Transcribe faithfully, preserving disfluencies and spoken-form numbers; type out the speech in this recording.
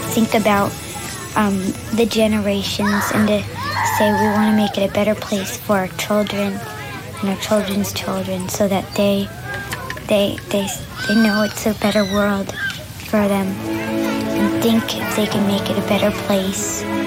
think about um, the generations and to say we want to make it a better place for our children and our children's children so that they they they they know it's a better world for them and think if they can make it a better place.